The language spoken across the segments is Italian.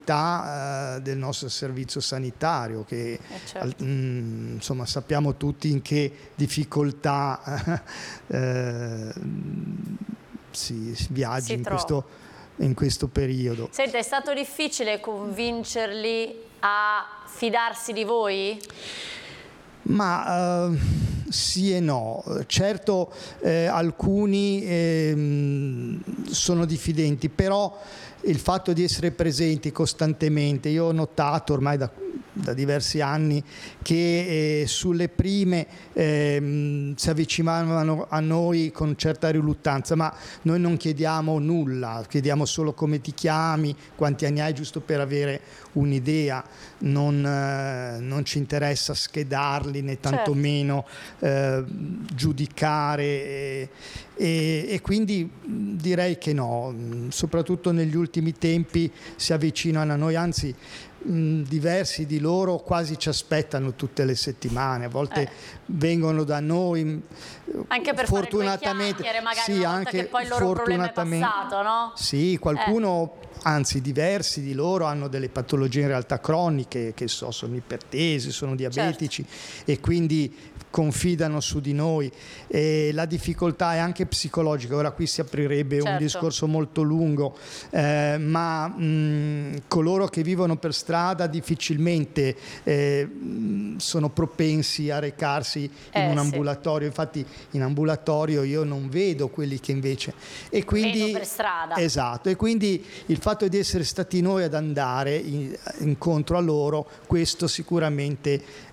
del nostro servizio sanitario, che certo. insomma sappiamo tutti in che difficoltà si viaggia in questo periodo. Senta, è stato difficile convincerli a fidarsi di voi? Ma sì e no, certo alcuni sono diffidenti, però il fatto di essere presenti costantemente, io ho notato ormai da diversi anni che sulle prime si avvicinavano a noi con certa riluttanza, ma noi non chiediamo nulla, chiediamo solo come ti chiami, quanti anni hai, giusto per avere un'idea, non ci interessa schedarli né tantomeno giudicare e quindi direi che no, soprattutto negli ultimi tempi si avvicinano a noi, anzi diversi di loro quasi ci aspettano tutte le settimane, a volte vengono da noi anche per fortunatamente fare magari sì, una volta anche che poi il loro problema è passato, no? Sì, qualcuno anzi diversi di loro hanno delle patologie in realtà croniche, che sono ipertesi, sono diabetici, e quindi confidano su di noi, e la difficoltà è anche psicologica. Ora qui si aprirebbe un discorso molto lungo, ma coloro che vivono per strada difficilmente sono propensi a recarsi in un ambulatorio, infatti in ambulatorio io non vedo quelli che invece e quindi per strada. Esatto, e quindi il fatto di essere stati noi ad andare incontro a loro, questo sicuramente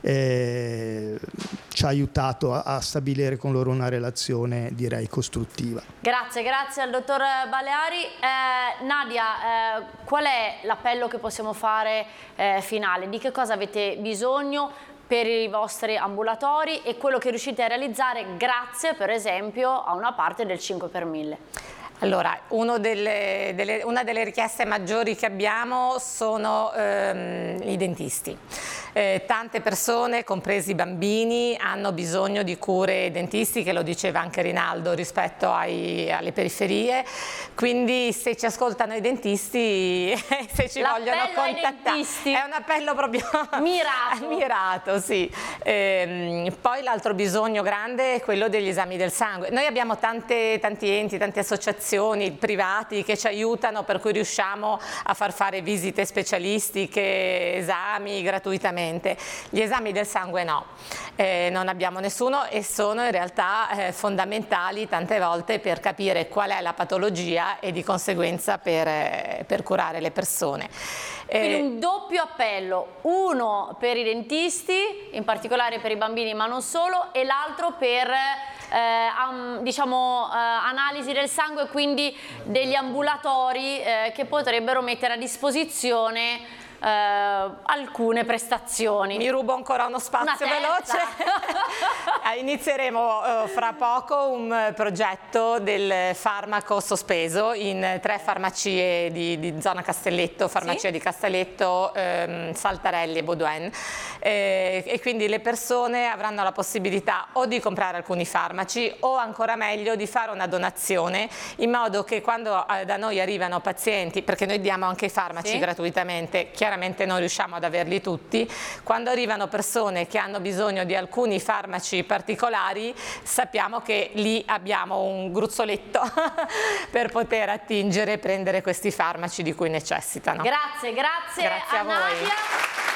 ci ha aiutato a stabilire con loro una relazione, direi, costruttiva. Grazie al dottor Baleari. Nadia, qual è l'appello che possiamo fare finale? Di che cosa avete bisogno per i vostri ambulatori e quello che riuscite a realizzare grazie, per esempio, a una parte del 5 per 1000? Allora, una delle richieste maggiori che abbiamo sono i dentisti. Tante persone, compresi i bambini, hanno bisogno di cure dentistiche, lo diceva anche Rinaldo, rispetto alle periferie, quindi se ci ascoltano i dentisti, se ci vogliono contattare, è un appello proprio mirato, sì. Poi l'altro bisogno grande è quello degli esami del sangue. Noi abbiamo tanti enti, tante associazioni privati che ci aiutano, per cui riusciamo a far fare visite specialistiche, esami gratuitamente. Gli esami del sangue no, non abbiamo nessuno, e sono in realtà fondamentali tante volte per capire qual è la patologia e di conseguenza per curare le persone. Quindi un doppio appello, uno per i dentisti, in particolare per i bambini ma non solo, e l'altro per analisi del sangue, quindi degli ambulatori che potrebbero mettere a disposizione alcune prestazioni. Mi rubo ancora uno spazio veloce. Inizieremo fra poco un progetto del farmaco sospeso in 3 farmacie di zona Castelletto, farmacia di Castelletto, Saltarelli e Baudouin, e quindi le persone avranno la possibilità o di comprare alcuni farmaci o ancora meglio di fare una donazione, in modo che quando da noi arrivano pazienti, perché noi diamo anche i farmaci gratuitamente, chiaramente non riusciamo ad averli tutti, quando arrivano persone che hanno bisogno di alcuni farmaci particolari, sappiamo che lì abbiamo un gruzzoletto per poter attingere e prendere questi farmaci di cui necessitano. Grazie a voi. Nadia.